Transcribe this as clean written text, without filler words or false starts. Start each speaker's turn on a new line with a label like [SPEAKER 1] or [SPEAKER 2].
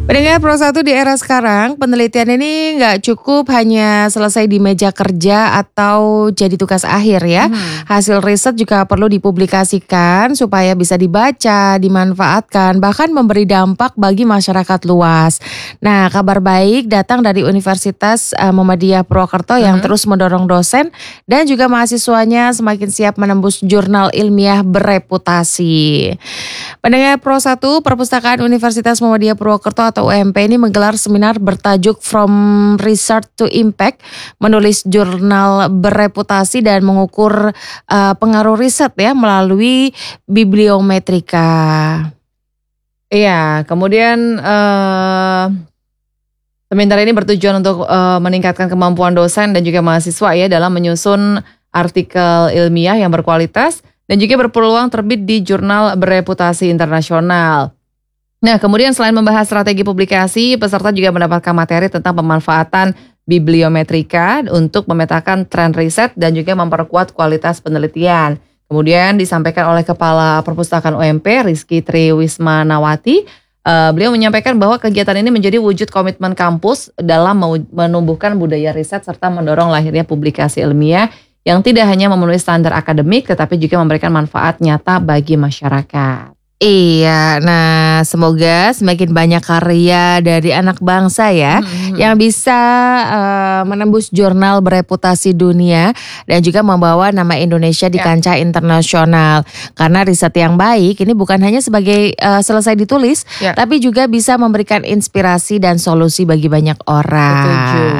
[SPEAKER 1] Pendengar Pro 1 di era sekarang, penelitian ini nggak cukup hanya selesai di meja kerja atau jadi tugas akhir ya. Hasil riset juga perlu dipublikasikan supaya bisa dibaca, dimanfaatkan, bahkan memberi dampak bagi masyarakat luas. Nah, kabar baik datang dari Universitas Muhammadiyah Purwokerto yang terus mendorong dosen dan juga mahasiswanya semakin siap menembus jurnal ilmiah bereputasi. Pendengar Pro 1, Perpustakaan Universitas Muhammadiyah Purwokerto atau UMP ini menggelar seminar bertajuk From Research to Impact, menulis jurnal bereputasi dan mengukur pengaruh riset ya melalui bibliometrika.
[SPEAKER 2] Iya, kemudian seminar ini bertujuan untuk meningkatkan kemampuan dosen dan juga mahasiswa ya dalam menyusun artikel ilmiah yang berkualitas dan juga berpeluang terbit di jurnal bereputasi internasional. Nah, kemudian selain membahas strategi publikasi, peserta juga mendapatkan materi tentang pemanfaatan bibliometrika untuk memetakan tren riset dan juga memperkuat kualitas penelitian. Kemudian disampaikan oleh Kepala Perpustakaan UMP, Rizky Triwismanawati. Beliau menyampaikan bahwa kegiatan ini menjadi wujud komitmen kampus dalam menumbuhkan budaya riset serta mendorong lahirnya publikasi ilmiah yang tidak hanya memenuhi standar akademik tetapi juga memberikan manfaat nyata bagi masyarakat.
[SPEAKER 1] Iya, nah semoga semakin banyak karya dari anak bangsa ya yang bisa menembus jurnal bereputasi dunia dan juga membawa nama Indonesia di kancah internasional. Karena riset yang baik ini bukan hanya sebagai selesai ditulis, tapi juga bisa memberikan inspirasi dan solusi bagi banyak orang.
[SPEAKER 2] Setuju.